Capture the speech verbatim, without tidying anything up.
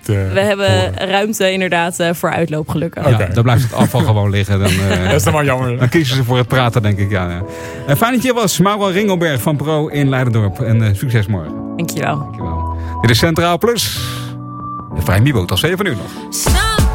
niet uh, We hebben horen. ruimte inderdaad uh, voor uitloop gelukkig. Okay. Ja, dan blijft het afval gewoon liggen. Dan, uh, dat is dan maar jammer. Dan kiezen ze voor het praten, denk ik. Ja, ja. En fijn dat je was, Mauro Ringelberg van Pro in Leiderdorp. En uh, succes morgen. Dankjewel. Dankjewel. Dit is Centraal Plus. De Vrij Mibo tot zeven uur nog.